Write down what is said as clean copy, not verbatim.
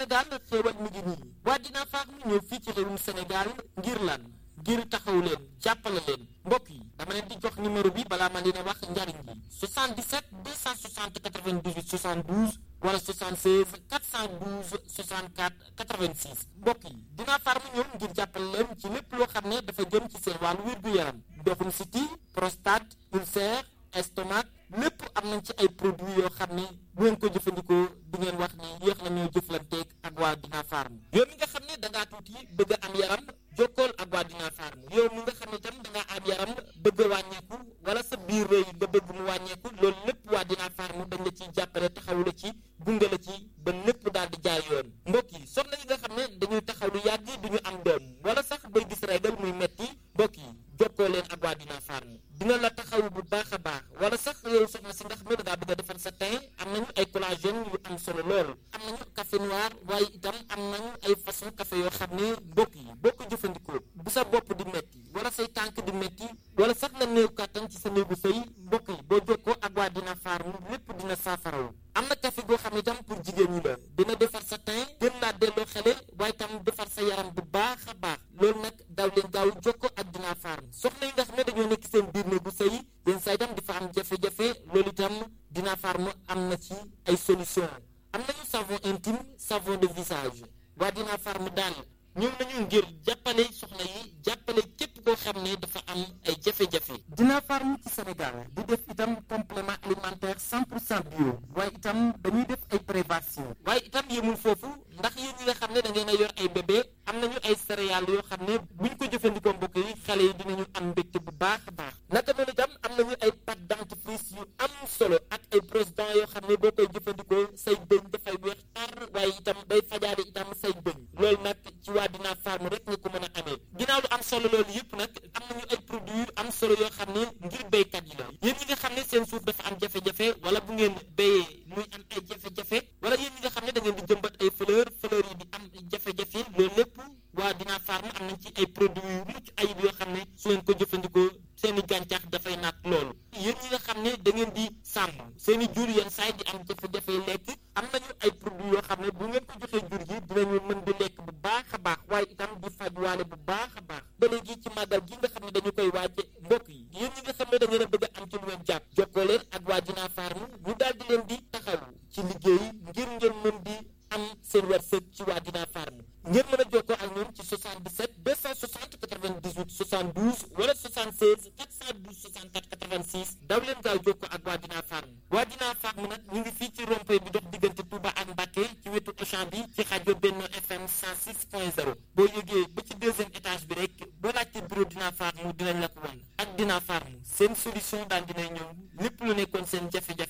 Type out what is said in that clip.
Sénégal xéewal mi ngi nii waa Dina Farm ñëw fii ci réewum Sénégal ngir lan ngir taxaw leen jàppale leen mbokk yi dama leen di jox numéro bi balaa ma leen a wax njariñ bi 77 260 98 72 wala 76 412 64 86 mbokk yi Dina Farm ñëw ngir jàppale leen ci lépp loo xam ne dafa jëm ci seen wàllu wér-gu-yaram ndoxum siti prostate ulcère estomac lépp am nañ ci ay produits yoo xam ne bu ngeen ko jëfandikoo di ngeen wax ni yéex na ñoo jëflanteeg ak waa Dina Farm yow mi nga xam ne da ngaa tuuti bëgg a am yaram jokkool ak waa Dina Farm yow mi nga xam ne tam da ngaa am yaram bëgg a wàññeeku wala sa biir rëy nga bëgg mu wàññeeku loolu lépp waa Dina Farm dañ la ciy jàppale taxawu la ci gunge la ci ba lépp daal di jaay yoon mbokk yi soxna yi nga xam ne dañuy taxaw lu yàgg du ñu am doom wala sax bay gis régal muy metti mbokk yi jokkoo leen ak waa Dina Farm dina la taxaw bu baax a baax wala sax yow soxna si nga xam ne da ngaa bëgg a defar sa teint am nañu ay collagène yu am solo lool am nañu café noir waaye itam am nañu ay façon café yoo xam ne mbokk yi boo ko jëfandikoo bu sa bopp di metti wala say tànk di metti wala sax nga néew kàttan ci sa néegu sëy mbokk yi boo jokkoo ak waa Dina Farm lépp dina saafaraw am na café goo xam ne itam pour jigéen ñi la dina defar sa teint gën laa delloo xele waaye itam defar sa yaram bu baax a baax loolu nag daw leen gaaw jokkoo ak Dina Farm soxna yi nga xam ne dañoo nekk seen biir néegu sëy yenn saa itam di fa am jafe-jafe loolu itam Dina Farm am na ci ay solution am nañu savon intime savon de visage waa Dina Farm daal ñëw nañu ngir jàppale soxna yi jàppale képp koo xam ne dafa am ay jafe-jafe Dina Farm ci Sénégal di def itam complément alimentaire 100% bio waaye itam dañuy def ay prévention waaye itam yemul foofu ndax yéen ñi nga xam ne da ngeen a yor ay bébé am nañu ay céréales yoo xam ne buñ ko jëfandikoo mbokk yi xale yi dinañu am mbégte bu baax a baax naka noonu itam am nañu ay pâte dentifrice yu am solo ak ay brosse dents yoo xam ne boo koy jëfandikoo say bëñ dafay weex tar waaye itam day fajaade itam say bëñ loolu nag ci waa Dina Farm rek nga ko mën a amee ginnaaw lu am solo loolu yëpp nag am nañu ay produits yu am solo yoo xam ne ngir béykat yi la yéen ñi nga xam ne seen suuf dafa am jafe-jafe wala bu ngeen béyee muy am ay jafe-jafe wala yéen ñi nga xam ne da ngeen di jëmbat ay fleur yi di am jafe-jafe loolu lépp waa Dina Farm am nañ ci ay produits yu mucc ayib yoo xam ne su ngeen ko jëfandikoo seeni gàncax dafay naat loolu yéen ñi nga xam ne da ngeen di sàmm seeni jur yenn saay di am jafe-jafe lekk am nañu ay produits yoo xam ne bu ngeen ko joxee jur gi dinañu mën di lekk bu baax a baax waaye itam di faj waale bu baax a baax ba léegi ci màggal gi nga xam ne dañu koy waaje mbokk yi yéen ñi nga xam ne da ngeen a bëgg a am ci lu ngeen jàpp jokkoo leen ak waa Dina Farm ñu daal di leen di taxaw ci liggéey ngir ngeen mën di am seen wërsëg ci waa Dina Farm ngeen mën a jokkoo ak ñoom ci 77 260 98 72 wala 76 412 64 86 daw leen gaaw jokkoo ak waa Dina Farm waa Dina Farm nag ñu ngi fii ci rond-point bi dox diggante Touba ak Mbacké ci wetu Auchan bi ci rajo Benno FM 106.0 boo yëgee ba ci deuxième étage bi rek boo laajte bureau Dina Farm dinañ la ko wan ak Dina Farm seen solution daal dina ñëw lépp lu nekkoon seen jafe-jafe